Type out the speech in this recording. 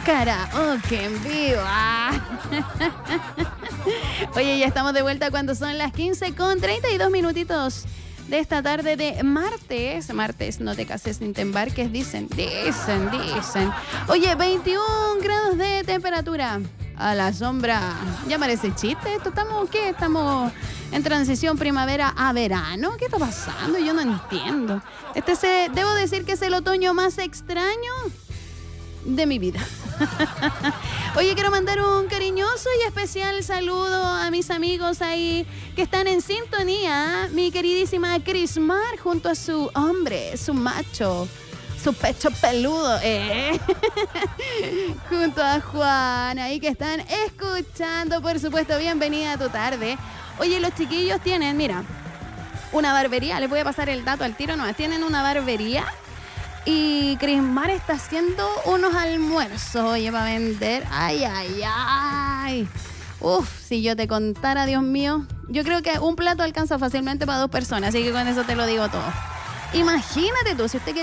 Karaoke en vivo. Oye, ya estamos de vuelta cuando son las 15:32 minutitos de esta tarde de martes. Martes, no te cases ni te embarques, dicen. Oye, 21 grados de temperatura a la sombra. Ya parece chiste. Estamos en transición primavera a verano. ¿Qué está pasando? Yo no entiendo. Debo decir que es el otoño más extraño de mi vida. Oye, quiero mandar un cariñoso y especial saludo a mis amigos ahí que están en sintonía. Mi queridísima Crismar junto a su hombre, su macho, su pecho peludo, junto a Juan, ahí que están escuchando, por supuesto. Bienvenida a tu tarde. Oye, los chiquillos tienen, mira, una barbería. Les voy a pasar el dato al tiro nomás. Tienen una barbería. Y Crismar está haciendo unos almuerzos, oye, para vender. Ay. Uf, si yo te contara, Dios mío. Yo creo que un plato alcanza fácilmente para 2 personas, así que con eso te lo digo todo. Imagínate tú, si usted quiere